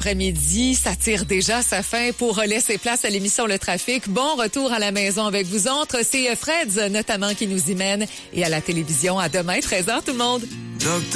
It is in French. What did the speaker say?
après-midi, ça tire déjà sa fin pour laisser place à l'émission Le Trafic. Bon retour à la maison avec vous autres. C'est Freds notamment qui nous y mène. Et à la télévision, à demain, 13h tout le monde.